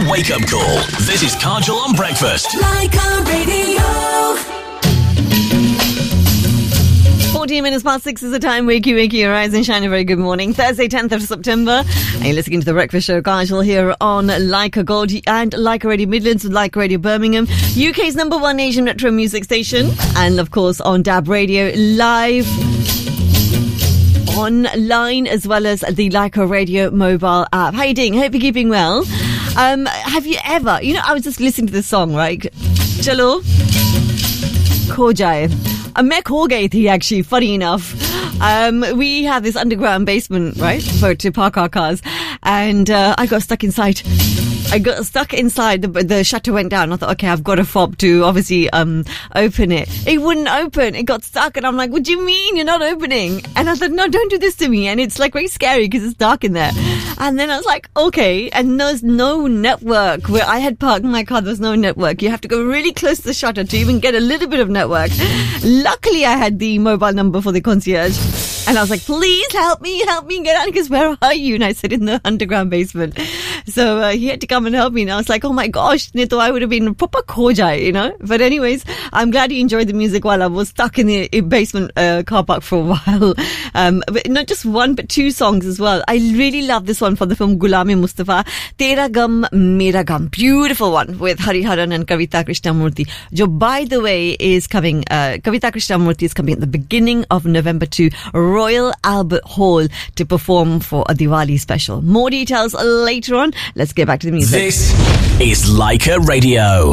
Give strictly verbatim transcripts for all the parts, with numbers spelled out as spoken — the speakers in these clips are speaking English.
wake-up call. This is Kajal on breakfast. Laika Radio. fourteen minutes past six is the time. Wakey, wakey, rise and shine. A very good morning. Thursday, tenth of September. And you're listening to The Breakfast Show. Kajal here on Laika Gold and Laika Radio Midlands with Laika Radio Birmingham, U K's number one Asian retro music station. And of course on Dab Radio live online, as well as the Laika Radio mobile app. How you doing? Hope you're keeping well. Um, have you ever, you know, I was just listening to this song, right? Chalo Kho Jaye. Uh, मैं खो गई थी, actually, funny enough. Um, we have this underground basement, right, for to park our cars, and uh, I got stuck inside. I got stuck inside. The, the shutter went down. I thought, okay, I've got a fob to obviously um, open it. It wouldn't open. It got stuck, and I'm like, what do you mean you're not opening? And I said, no, don't do this to me. And it's like very scary because it's dark in there. And then I was like, okay. And there's no network where I had parked my car. There's no network. You have to go really close to the shutter to even get a little bit of network. Luckily, I had the mobile number for the concierge. And I was like, please help me, help me get out, because where are you? And I said, in the underground basement. So uh, he had to come and help me. And I was like, oh my gosh, Nito, I would have been proper kho jaye, you know. But anyways, I'm glad you enjoyed the music while I was stuck in the basement uh, car park for a while. Um, but not just one, but two songs as well. I really love this one from the film Ghulam-e-Mustafa, Tera Gum, Mera Gum. Beautiful one with Hariharan and Kavita Krishnamurthy. Jo, by the way, is coming, uh, Kavita Krishnamurthy is coming at the beginning of November to Royal Albert Hall to perform for a Diwali special. More details later on. Let's get back to the music. This is Laika Radio.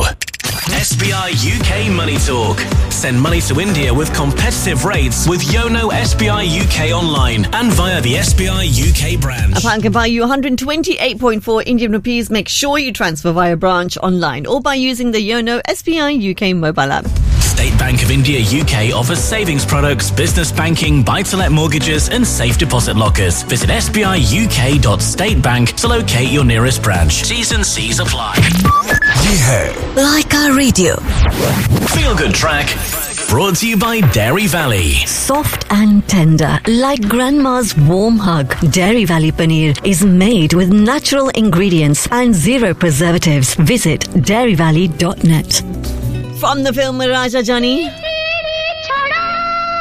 S B I U K Money Talk. Send money to India with competitive rates with Yono S B I U K online and via the S B I U K branch. A pound can buy you one hundred twenty-eight point four Indian rupees. Make sure you transfer via branch online or by using the Yono S B I U K mobile app. State Bank of India U K offers savings products, business banking, buy-to-let mortgages and safe deposit lockers. Visit s b i u k dot state bank to locate your nearest branch. T's and C's apply. Ye hai Laika Radio. Feel Good Track. Brought to you by Dairy Valley. Soft and tender, like grandma's warm hug. Dairy Valley Paneer is made with natural ingredients and zero preservatives. Visit dairy valley dot net. From the film Raja Jani,